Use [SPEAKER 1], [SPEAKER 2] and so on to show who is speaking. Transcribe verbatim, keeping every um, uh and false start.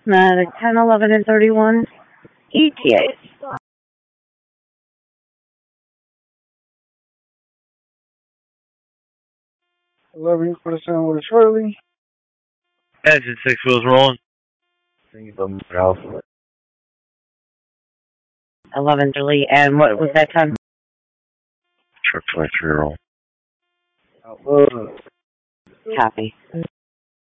[SPEAKER 1] Uh, ten, eleven, and thirty-one E T As.
[SPEAKER 2] eleven for the sound with Shirley.
[SPEAKER 3] Engine six wheels rolling.
[SPEAKER 1] eleven, Lee, and what was that time?
[SPEAKER 3] Truck twenty-three roll.
[SPEAKER 2] Outlook.
[SPEAKER 1] Copy.